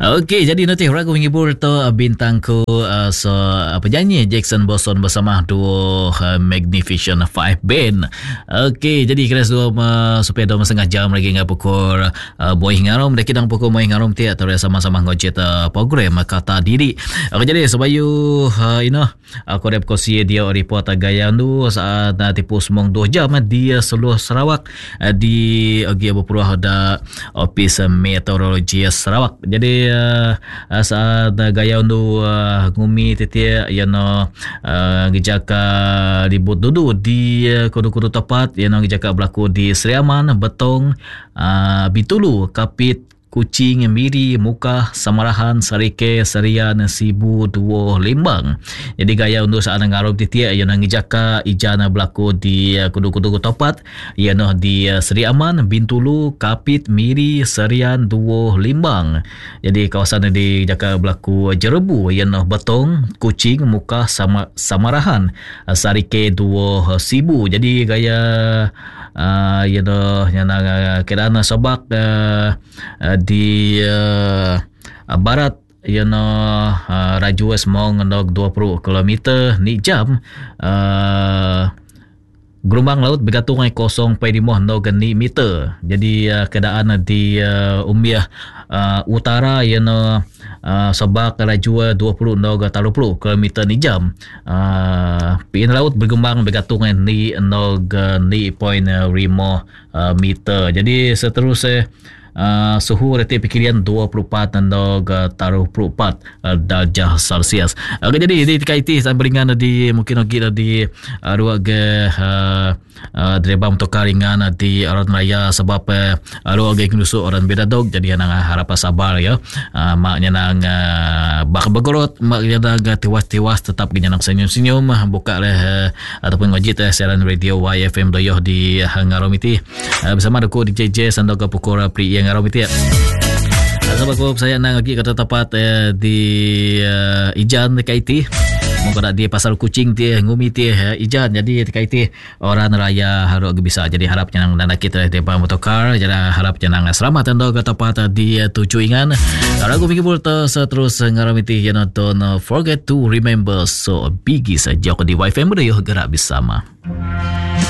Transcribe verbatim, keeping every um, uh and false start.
Okey, jadi nanti ragu menghibur tu uh, bintangku uh, so uh, penyanyi Jackson Boson bersama duo uh, Magnificent Five Band. Okey, jadi kira dua uh, supaya dua setengah jam lagi ngah pukul uh, boy ngarom dah kidang pukul boy ngarom tiap atau sama-sama ngocet uh, program kata diri. Okey, jadi supaya uh, you know aku dapat kosi dia report gaya tu saat uh, tipu semong dua jam uh, dia seluruh Sarawak uh, di okey berperuah ada office uh, meteorologi Sarawak. Jadi uh, saat uh, gaya untuk uh, ngumi titik yang no uh, gejaka ribut dudu di uh, kudu-kudu tepat yang no gejaka berlaku di Seriaman, Betong, uh, Bitulu, Kapit, Kuching, Miri, Mukah, Samarahan, Sarike, Serian, Sibu, Duo, Limbang. Jadi gaya untuk saat ngarup titik yang ngijaka ijana berlaku di kudu-kudu tepat yang di Seri Aman, Bintulu, Kapit, Miri, Serian, Duo, Limbang. Jadi kawasan di jaka berlaku Jerebu yang Betong, Kuching, Mukah, Sama, Samarahan, Sarike, Duo, Sibu. Jadi gaya uh, you know yang uh, kerana sebab uh, uh, di uh, barat you know uh, raju semong ndog dua puluh kilometer ni jam uh, gelombang laut bergantung kosong perpuluhan lima ndog ni meter. Jadi uh, keadaan di uh, Umiah uh, utara you know uh, sebab raju dua puluh ndog tiga puluh kilometer ni jam. Uh, Piin laut bergembang bergantung ni ndog ni point lima uh, meter. Jadi seterusnya Uh, suhu relatif pikirian dua puluh empat ndog tiga puluh empat uh, darjah Celsius. Okay, jadi di T K I T saya beringan di mungkin lagi di uh, ruang ke uh, uh, driver motor ringan di Aran Raya sebab uh, ruang ke nusuk orang beda dog jadi nang harap sabar ya. Uh, maknya nang uh, bak begorot maknya nang tiwas-tiwas tetap kena nang senyum-senyum buka leh uh, ataupun ngajit uh, siaran radio Y F M doyoh di Ngaromiti uh, bersama aku D J J sandok ke pukul pri yang Ngaromiti. Sahabat ko saya nang lagi kata tepat uh, di uh, Ijan T K I T. Mungkin ada di pasar kucing dia ngumi dia Ijan jadi T K I T orang raya harus bisa jadi harapnya nang nanda kita di motokar jadi harapnya nang selamat ando kata tepat di uh, tujuh ingan. Ragu fikir pula seterus Ngaramiti you know, don't forget to remember so biggie saja di Y F M radio gerak bersama.